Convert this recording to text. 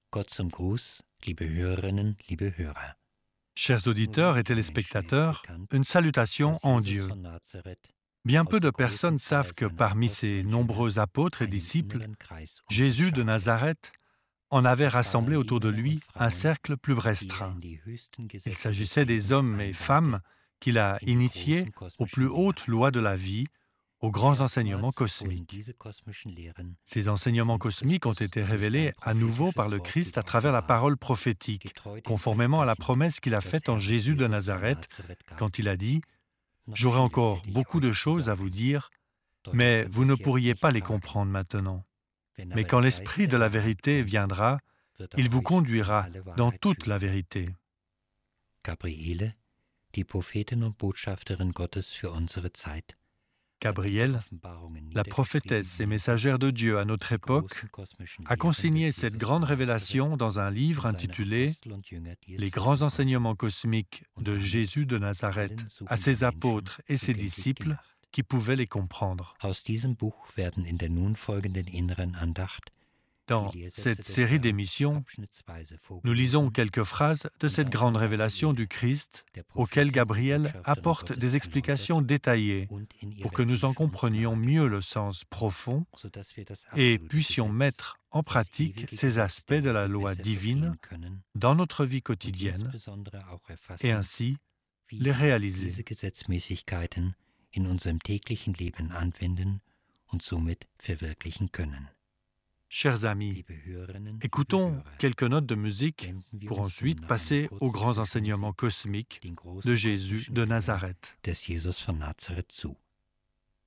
Gott zum Gruß, liebe Hörerinnen, liebe Hörer. Chers auditeurs et téléspectateurs, une salutation en Dieu. Bien peu de personnes savent que parmi ses nombreux apôtres et disciples, Jésus de Nazareth en avait rassemblé autour de lui un cercle plus restreint. Il s'agissait des hommes et femmes qu'il a initiés aux plus hautes lois de la vie, aux grands enseignements cosmiques. Ces enseignements cosmiques ont été révélés à nouveau par le Christ à travers la parole prophétique, conformément à la promesse qu'il a faite en Jésus de Nazareth, quand il a dit « J'aurai encore beaucoup de choses à vous dire, mais vous ne pourriez pas les comprendre maintenant. Mais quand l'Esprit de la vérité viendra, il vous conduira dans toute la vérité. » Gabriele, die Prophetin und Botschafterin Gottes für unsere Zeit. Gabrielle, la prophétesse et messagère de Dieu à notre époque, a consigné cette grande révélation dans un livre intitulé « Les grands enseignements cosmiques de Jésus de Nazareth à ses apôtres et ses disciples qui pouvaient les comprendre ». Aus diesem Buch werden in der nun folgenden inneren Andacht Dans cette série d'émissions, nous lisons quelques phrases de cette grande révélation du Christ auquel Gabriel apporte des explications détaillées pour que nous en comprenions mieux le sens profond et puissions mettre en pratique ces aspects de la loi divine dans notre vie quotidienne et ainsi les réaliser. Diese Gesetzmäßigkeiten in unserem täglichen Leben anwenden und somit verwirklichen können. Chers amis, écoutons quelques notes de musique pour ensuite passer aux grands enseignements cosmiques de Jésus de Nazareth. Des Jesus von Nazareth zu.